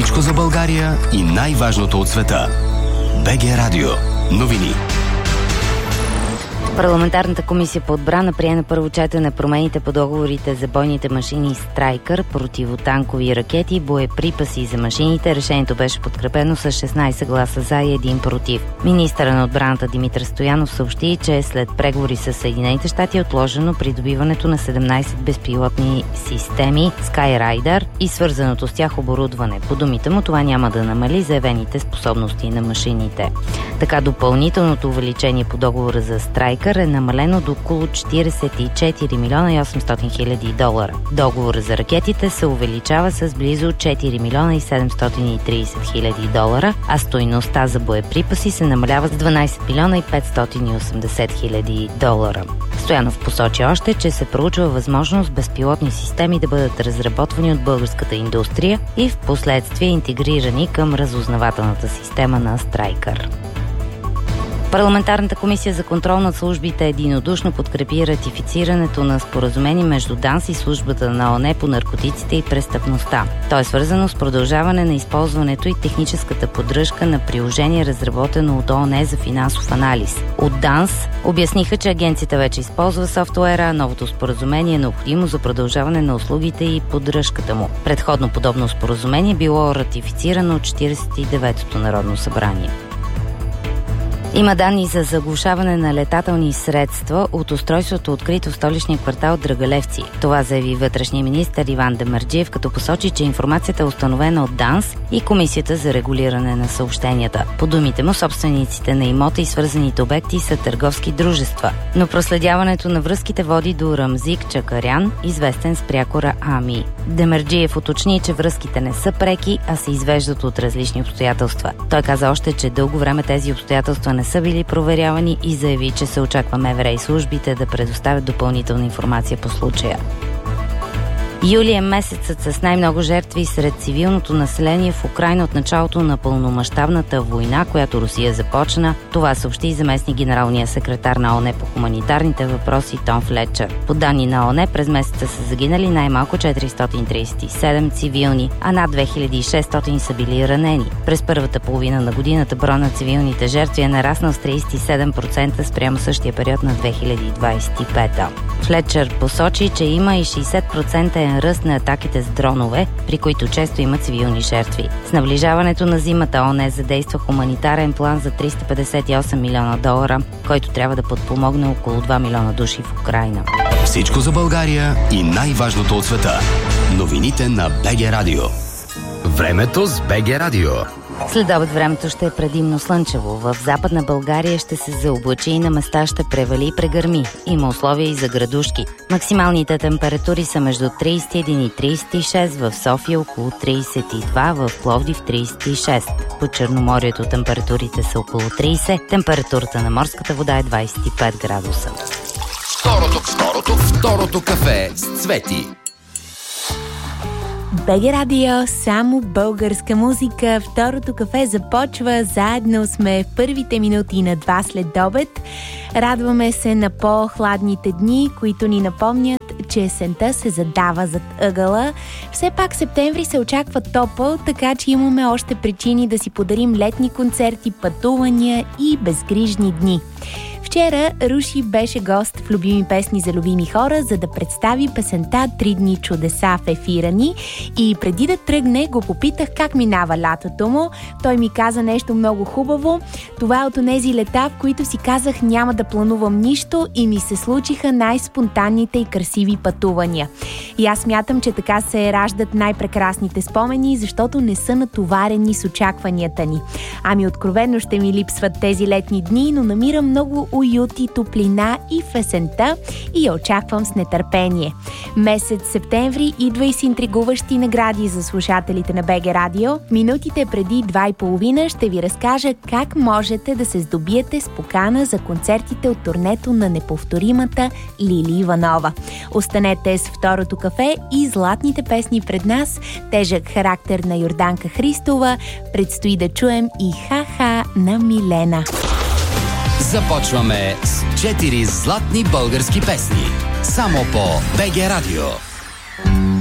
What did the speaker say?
Всичко за България и най-важното от света. БГ Радио. Новини. Парламентарната комисия по отбрана прие на първо четене промените по договорите за бойните машини Страйкър, противотанкови ракети и боеприпаси за машините. Решението беше подкрепено с 16 гласа за и 1 против. Министърът на отбраната Димитър Стоянов съобщи, че след преговори с Съединените щати е отложено придобиването на 17 безпилотни системи Skyraider и свързаното с тях оборудване. По думите му, това няма да намали заявените способности на машините. Така допълнителното увеличение по договора за Страйкър е намалено до около 44 милиона и 800 хиляди долара. Договорът за ракетите се увеличава с близо 4 милиона и 730 хиляди долара, а стойността за боеприпаси се намалява с 12 милиона и 580 хиляди долара. Стоянов посочи още, че се проучва възможност безпилотни системи да бъдат разработвани от българската индустрия и в последствие интегрирани към разузнавателната система на Страйкър. Парламентарната комисия за контрол над службите единодушно подкрепи ратифицирането на споразумение между ДАНС и службата на ООН по наркотиците и престъпността. То е свързано с продължаване на използването и техническата поддръжка на приложение, разработено от ООН за финансов анализ. От ДАНС обясниха, че агенцията вече използва софтуера, а новото споразумение е необходимо за продължаване на услугите и поддръжката му. Предходно подобно споразумение било ратифицирано от 49-то Народно събрание. Има данни за заглушаване на летателни средства от устройството, открито в столичния квартал Драгалевци. Това заяви вътрешния министър Иван Демерджиев, като посочи, че информацията е установена от ДАНС и Комисията за регулиране на съобщенията. По думите му, собствениците на имота и свързаните обекти са търговски дружества, но проследяването на връзките води до Рамзик Чакарян, известен с прякора АМИ. Демерджиев уточни, че връзките не са преки, а се извеждат от различни обстоятелства. Той каза още, че дълго време тези обстоятелства не са били проверявани и заяви, че се очаква МВР и службите да предоставят допълнителна информация по случая. Юли е месецът с най-много жертви сред цивилното население в Украйна от началото на пълномащабната война, която Русия започна. Това съобщи заместник генералния секретар на ООН по хуманитарните въпроси Том Флетчър. По данни на ООН през месеца са загинали най-малко 437 цивилни, а над 2600 са били ранени. През първата половина на годината броя на цивилните жертви е нараснал с 37% спрямо същия период на 2025. Флетчър посочи, че има и 60% ръст на атаките с дронове, при които често има цивилни жертви. С наближаването на зимата ООН задейства хуманитарен план за 358 милиона долара, който трябва да подпомогне около 2 милиона души в Украйна. Всичко за България и най-важното от света. Новините на БГ Радио. Времето с БГ Радио. След обед времето ще е предимно слънчево. В Западна България ще се заоблачи и на места ще превали и прегърми. Има условия и за градушки. Максималните температури са между 31 и 36, в София около 32, в Пловдив 36. По Черноморието температурите са около 30, температурата на морската вода е 25 градуса. Второто кафе с Цвети. БГ Радио, само българска музика. Второто кафе започва. Заедно сме в първите минути на 2 след обед. Радваме се на по-хладните дни, които ни напомнят, че есента се задава зад ъгъла. Все пак септември се очаква топъл, така че имаме още причини да си подарим летни концерти, пътувания и безгрижни дни. Вчера Руши беше гост в Любими песни за любими хора, за да представи песента "Три дни чудеса" в ефира ни. И преди да тръгне, го попитах как минава лятото му. Той ми каза нещо много хубаво. Това е от онези лета, в които си казах няма да планувам нищо и ми се случиха най-спонтанните и красиви пътувания. И аз смятам, че така се раждат най-прекрасните спомени, защото не са натоварени с очакванията ни. Ами откровено ще ми липсват тези летни дни, но намирам много уют и топлина и в есента и я очаквам с нетърпение. Месец септември идва и с интригуващи награди за слушателите на БГ Радио. Минутите преди 2:30 ще ви разкажа как можете да се здобиете с покана за концертите от турнето на неповторимата Лили Иванова. Останете с второто кафе и златните песни пред нас. Тежък характер на Йорданка Христова. Предстои да чуем и ха-ха на Милена. Започваме с 4 златни български песни. Само по БГ Радио.